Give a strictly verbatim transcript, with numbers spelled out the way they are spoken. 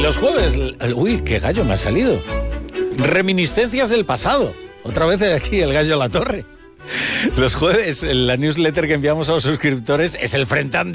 los jueves... Uy, qué gallo me ha salido. Reminiscencias del pasado. Otra vez de aquí el gallo a la torre. Los jueves, la newsletter que enviamos a los suscriptores es el Frente